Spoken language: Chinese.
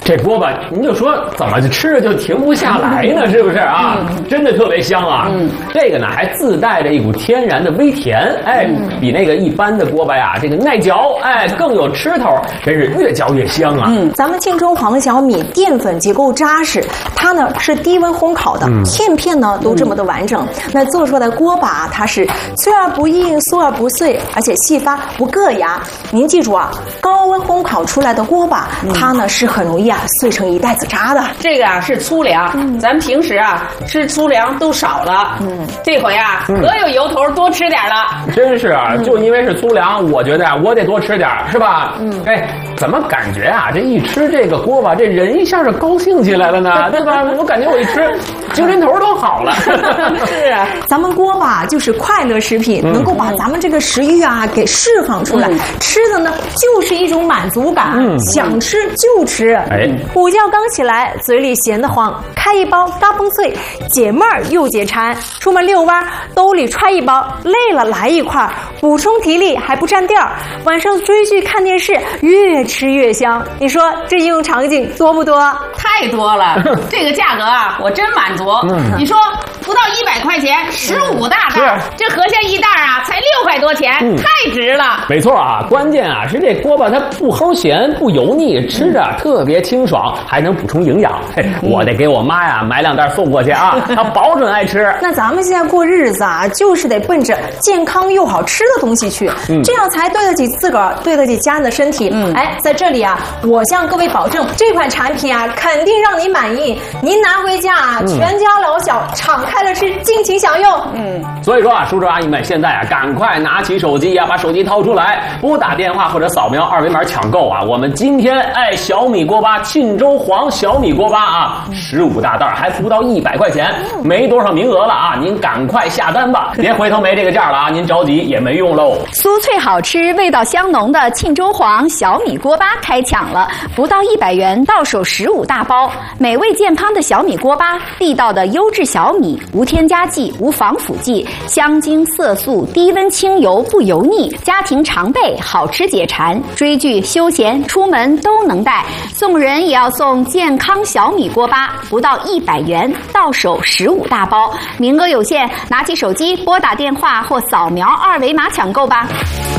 这锅巴您就说怎么吃着就停不下来呢？是不是啊？真的特别香啊！这个呢还自带着一股天然的微甜，哎，比那个一般的锅巴呀，这个耐嚼，哎，更有吃头，真是越嚼越香啊！ 咱们庆州黄小米淀粉结构扎实，它呢是低温烘烤的，片片呢都这么的完整。那做出来的锅巴，它是脆而不硬，酥而不碎，而且细发不硌牙。您记住啊，高温烘烤出来的锅巴，它呢是很容易碎成一袋子渣的。 这个是粗粮，咱平时吃粗粮都少了，这回可有由头多吃点了。 真是啊，就因为是粗粮，我觉得我得多吃点，是吧？哎，怎么感觉这一吃这个锅巴，这人一下就高兴起来了呢？对吧？我感觉我一吃，精神头都好了。 是啊，咱们锅巴就是快乐食品，能够把咱们这个食欲给释放出来。吃的呢就是一种满足感，想吃就吃。 哎， 午觉刚起来，嘴里闲得慌，开一包嘎嘣脆，解闷儿又解馋。出门遛弯，兜里揣一包，累了来一块，补充体力还不占地儿。晚上追剧看电视，越吃越香。你说这应用场景多不多？ 太多了，这个价格我真满足。你说不到100块钱，15大袋，这合下一袋才6块多钱，太值了。 没错关键是这锅巴它不齁咸不油腻，吃着特别清爽，还能补充营养。我得给我妈买2袋送过去她保准爱吃。 那咱们现在过日子就是得奔着健康又好吃的东西去，这样才对得起自个儿，对得起家人的身体。哎，在这里我向各位保证，这款产品肯定让您满意。您拿回家全家老小敞开了吃，尽情享用。 所以说叔叔阿姨们现在赶快拿起手机把手机掏出来，拨打电话或者扫描2维码抢购我们今天小米锅巴沁州黄小米锅巴15大袋，还不到100块钱，没多少名额了您赶快下单吧，别回头没这个价了您着急也没用喽。 酥脆好吃，味道香浓的沁州黄小米锅巴开抢了，不到100元到手15大包，美味健康的小米锅巴，地道的优质小米，无添加剂，无防腐剂，香精色素，低温清油不油腻，家庭常备，好吃解馋，追剧休闲出门都能带。送人也要送健康小米锅巴，不到100元到手15大包，名额有限，拿起手机拨打电话或扫描2维码抢购吧。